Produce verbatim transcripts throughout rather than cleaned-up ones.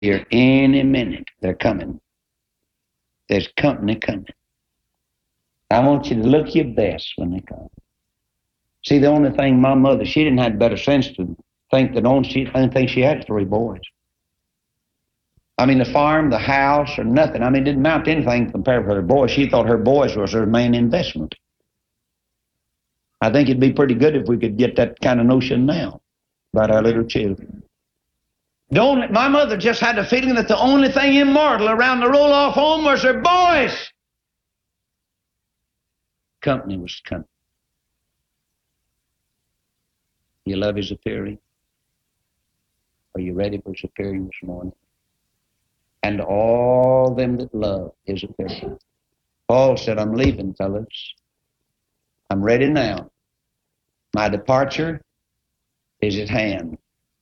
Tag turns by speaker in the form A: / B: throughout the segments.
A: here any minute. They're coming. There's company coming. I want you to look your best when they come. See, the only thing my mother, she didn't have better sense to think that only she, only thing she had was three boys. I mean, the farm, the house, or nothing. I mean, it didn't amount to anything compared to her boys. She thought her boys was her main investment. I think it'd be pretty good if we could get that kind of notion now about our little children. The only, my mother just had the feeling that the only thing immortal around the roll-off home was her boys. Company was coming. You love his appearing? Are you ready for his appearing this morning? And all them that love his appearing. Paul said, I'm leaving, fellas. I'm ready now. My departure is at hand.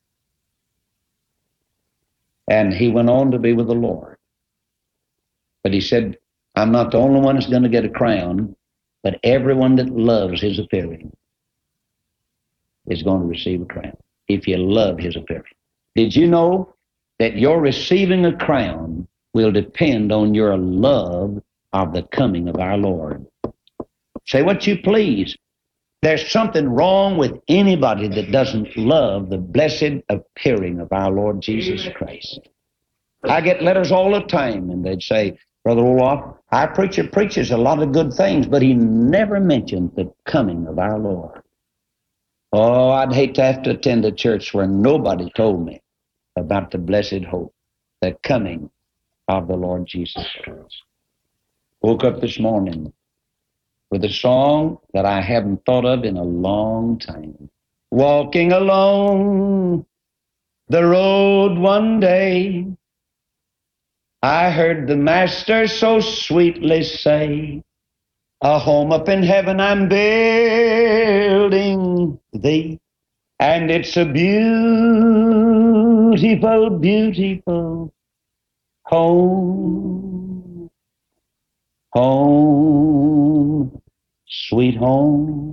A: And he went on to be with the Lord. But he said, I'm not the only one that's going to get a crown, but everyone that loves his appearing is going to receive a crown, if you love his appearing. Did you know that your receiving a crown will depend on your love of the coming of our Lord? Say what you please. There's something wrong with anybody that doesn't love the blessed appearing of our Lord Jesus Christ. I get letters all the time, and they'd say, Brother Olaf, our preacher preaches a lot of good things, but he never mentioned the coming of our Lord. Oh, I'd hate to have to attend a church where nobody told me about the blessed hope, the coming of the Lord Jesus Christ. Woke up this morning with a song that I haven't thought of in a long time. Walking along the road one day, I heard the Master so sweetly say, a home up in heaven I'm building thee, and it's a beautiful, beautiful home, home, sweet home.